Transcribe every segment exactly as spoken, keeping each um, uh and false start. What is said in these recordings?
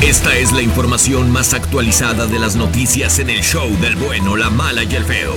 Esta es la información más actualizada de las noticias en el show del bueno, la mala y el feo.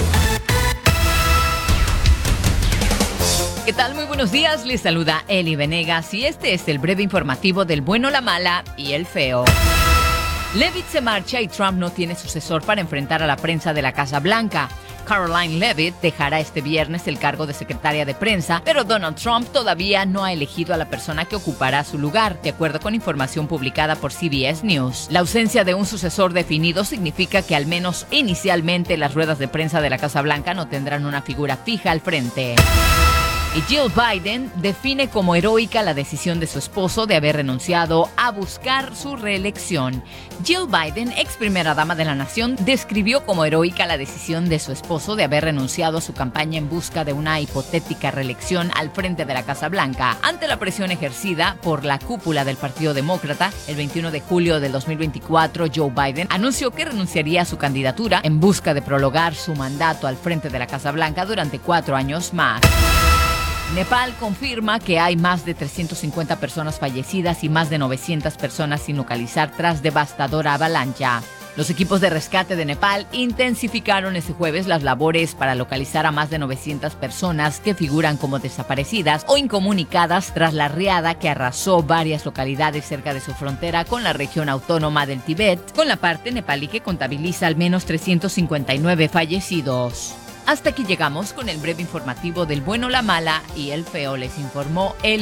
¿Qué tal? Muy buenos días, les saluda Eli Venegas y este es el breve informativo del bueno, la mala y el feo. Leavitt se marcha y Trump no tiene sucesor para enfrentar a la prensa de la Casa Blanca. Karoline Leavitt dejará este viernes el cargo de secretaria de prensa, pero Donald Trump todavía no ha elegido a la persona que ocupará su lugar, de acuerdo con información publicada por C B S News. La ausencia de un sucesor definido significa que al menos inicialmente las ruedas de prensa de la Casa Blanca no tendrán una figura fija al frente. Y Jill Biden define como heroica la decisión de su esposo de haber renunciado a buscar su reelección. Jill Biden, ex primera dama de la nación, describió como heroica la decisión de su esposo de haber renunciado a su campaña en busca de una hipotética reelección al frente de la Casa Blanca. Ante la presión ejercida por la cúpula del Partido Demócrata, el veintiuno de julio del dos mil veinticuatro, Joe Biden anunció que renunciaría a su candidatura en busca de prolongar su mandato al frente de la Casa Blanca durante cuatro años más. Nepal confirma que hay más de trescientas cincuenta personas fallecidas y más de novecientas personas sin localizar tras devastadora avalancha. Los equipos de rescate de Nepal intensificaron este jueves las labores para localizar a más de novecientas personas que figuran como desaparecidas o incomunicadas tras la riada que arrasó varias localidades cerca de su frontera con la región autónoma del Tíbet, con la parte nepalí que contabiliza al menos trescientos cincuenta y nueve fallecidos. Hasta aquí llegamos con el breve informativo del bueno, la mala y el feo. Les informó el